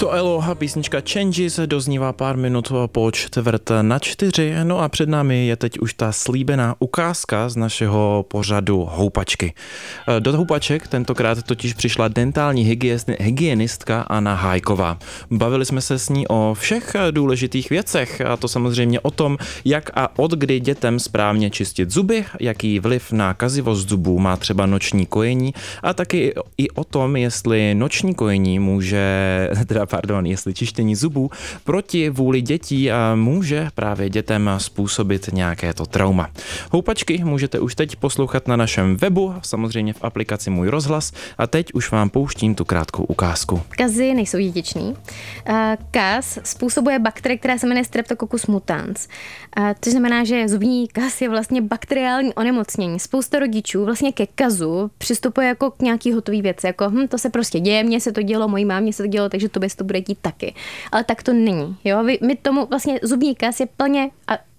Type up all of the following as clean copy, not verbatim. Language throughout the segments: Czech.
to Elo, písnička Changes doznívá pár minut po 3:45, no a před námi je teď už ta slíbená ukázka z našeho pořadu Houpačky. Do houpaček tentokrát totiž přišla dentální hygienistka Anna Hájková. Bavili jsme se s ní o všech důležitých věcech, a to samozřejmě o tom, jak a od kdy dětem správně čistit zuby, jaký vliv na kazivost zubů má třeba noční kojení, a taky i o tom, jestli noční kojení jestli čištění zubů proti vůli dětí může právě dětem způsobit nějaké to trauma. Houpačky můžete už teď poslouchat na našem webu, samozřejmě v aplikaci Můj rozhlas, a teď už vám pouštím tu krátkou ukázku. Kazy nejsou dědičný. Kaz způsobuje bakterie, která se jmenuje Streptococcus mutans. To znamená, že zubní kaz je vlastně bakteriální onemocnění. Spousta rodičů vlastně ke kazu přistupuje jako k nějaký hotový věci, jako to se prostě děje, mně se to dělo, mojí mámě se to dělo, takže tobě se to bude dít taky. Ale tak to není. Jo? My tomu vlastně zubní kaz je plně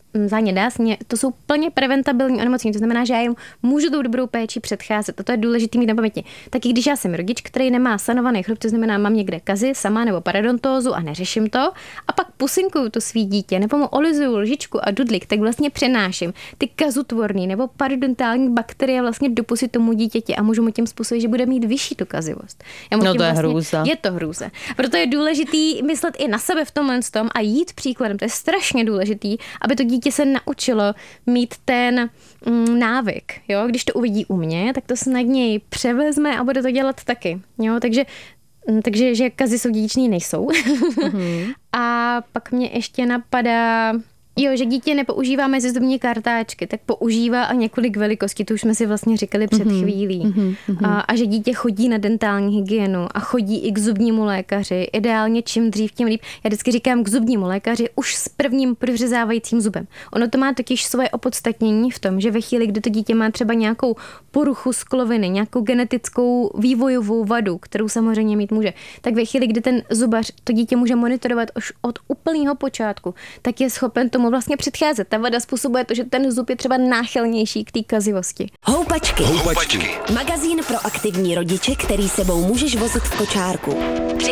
to jsou plně preventabilní onemocnění, to znamená, že já jim můžu tou dobrou péči předcházet, a to je důležité mít na paměti. Taky když já jsem rodič, který nemá sanovaný chrup, to znamená, mám někde kazy sama nebo parodontózu a neřeším to, a pak pusinkuju to svý dítě nebo mu olizuju lžičku a dudlik, tak vlastně přenáším ty kazutvorný nebo parodontální bakterie vlastně do pusy tomu dítěti a můžu mu tím způsobit, že bude mít vyšší tu kazivost. To je hrůza. Je to hrůza. Proto je důležitý myslet i na sebe v tomhle tom a jít příkladem. To je strašně důležitý, aby to dítě se naučilo mít ten návyk. Jo? Když to uvidí u mě, tak to snadněji převezme a bude to dělat taky. Jo? Takže že kazy jsou dědičný nejsou. Mm-hmm. A pak mě ještě napadá, že dítě nepoužívá mezizubní kartáčky, tak používá a několik velikostí, to už jsme si vlastně říkali před chvílí. A že dítě chodí na dentální hygienu a chodí i k zubnímu lékaři. Ideálně čím dřív, tím líp. Já vždycky říkám k zubnímu lékaři už s prvním prořezávajícím zubem. Ono to má totiž svoje opodstatnění v tom, že ve chvíli, kdy to dítě má třeba nějakou poruchu skloviny, nějakou genetickou vývojovou vadu, kterou samozřejmě mít může, tak ve chvíli, kdy ten zubař to dítě může monitorovat už od úplného počátku, tak je schopen tomu vlastně předcházet. Ta vada způsobuje to, že ten zub je třeba náchylnější k té kazivosti. Houpačky. Magazín pro aktivní rodiče, který sebou můžeš vozit v kočárku.